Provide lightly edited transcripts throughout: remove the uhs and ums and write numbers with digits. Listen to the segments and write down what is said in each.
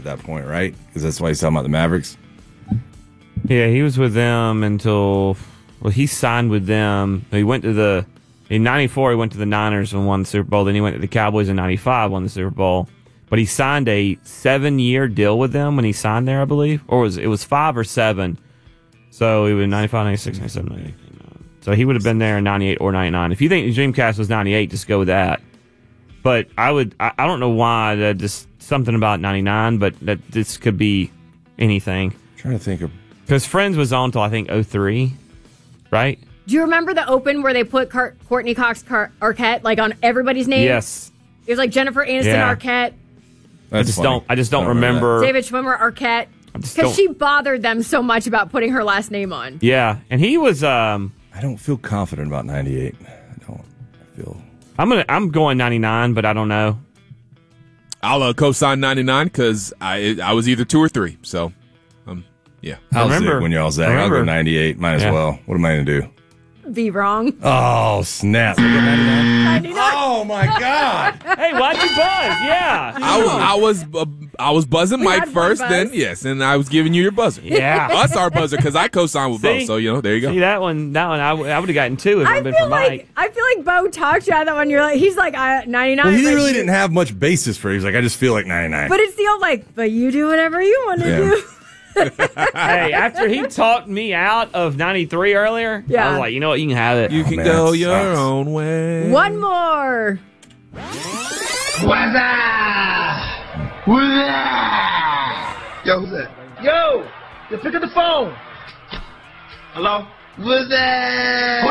at that point, right? Because that's why he's talking about the Mavericks. Yeah, he was with them until he signed with them. He went to in '94. He went to the Niners and won the Super Bowl. Then he went to the Cowboys in '95, won the Super Bowl. But he signed a 7-year deal with them when he signed there, I believe, or it was 5 or 7. So he was 95, 96, 97, 98. So he would have been there in 98 or 99. If you think Dreamcast was 98, just go with that. But I don't know why, that just something about 99, but that this could be anything. I'm trying to think of. Because Friends was on until, I think, 03, right? Do you remember the Open where they put Courtney Cox Arquette like on everybody's name? Yes. It was like Jennifer Aniston Arquette. I just don't remember. David Schwimmer Arquette. Because she bothered them so much about putting her last name on. Yeah, and he was. I don't feel confident about 98. I feel. I'm going 99, but I don't know. I'll co-sign 99 because I was either 2 or 3. So, yeah. How's it when y'all Zach? I'll go 98. Might as well. What am I going to do? Be wrong. Oh, snap. 99? Oh, my God. Hey, why'd you buzz? Yeah. I was buzzing Mike first, then, yes, and I was giving you your buzzer. Yeah. Us our buzzer because I co-signed with both, so, there you go. See, that one I would have gotten 2 if it had been for Mike. I feel like Bo talked you out of that one. You're like, he's like 99. Well, he really didn't have much basis for it. He was like, I just feel like 99. But it's the old but you do whatever you want to do. Hey, after he talked me out of 93 earlier, I was like, you know what, you can have it. You can go your own way. One more. What's up? Yo, who's that? Yo, you pick up the phone. Hello? What's that?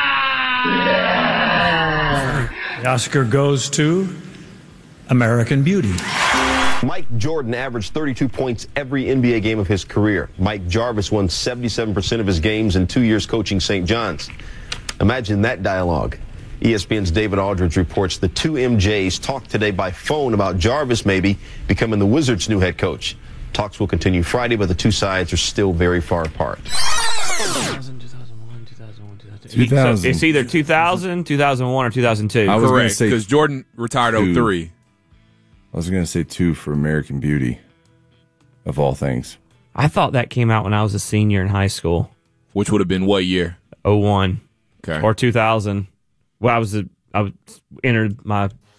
What's up? The Oscar goes to American Beauty. Mike Jordan averaged 32 points every NBA game of his career. Mike Jarvis won 77% of his games in 2 years coaching St. John's. Imagine that dialogue. ESPN's David Aldridge reports the two MJs talked today by phone about Jarvis maybe becoming the Wizards' new head coach. Talks will continue Friday, but the two sides are still very far apart. 2000. It's either 2000, 2001, or 2002. Correct, because Jordan retired 03. I was going to say 2 for American Beauty, of all things. I thought that came out when I was a senior in high school. Which would have been what year? 01. Okay. Or 2000. Well, I was entered my